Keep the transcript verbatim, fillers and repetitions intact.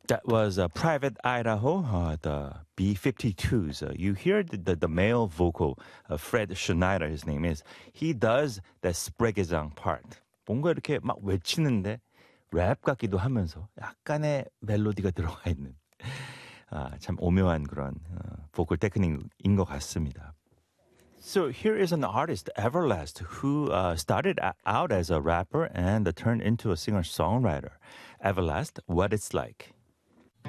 That was uh, Private Idaho, uh, the B fifty-twos. Uh, you hear the, the, the male vocal, uh, Fred Schneider, his name is. He does the 스프레게장 part. 뭔가 이렇게 막 외치는데 랩 같기도 하면서 약간의 멜로디가 들어가 있는 아, 참 오묘한 그런 어, 보컬 테크닉인 것 같습니다. So here is an artist, Everlast, who uh, started out as a rapper and turned into a singer-songwriter. Everlast, What It's Like.